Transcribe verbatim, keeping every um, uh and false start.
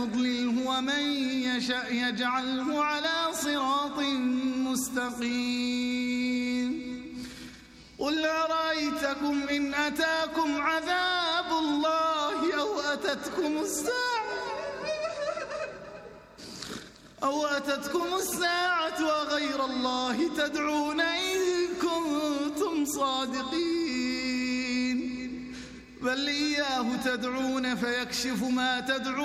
يضلله ومن يشأ يجعله على صراط مستقيم قل أرأيتكم إن أتاكم عذاب الله أو أتتكم الساعة أو أتتكم الساعة وغير الله تدعون إن كنتم صادقين بل إياه تدعون فيكشف ما تدعون